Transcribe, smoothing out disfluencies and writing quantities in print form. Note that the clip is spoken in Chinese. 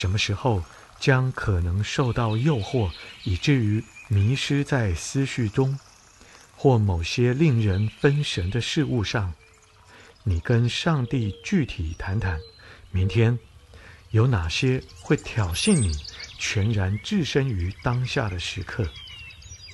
什么时候将可能受到诱惑，以至于迷失在思绪中，或某些令人分神的事物上。你跟上帝具体谈谈，明天有哪些会挑衅你全然置身于当下的时刻。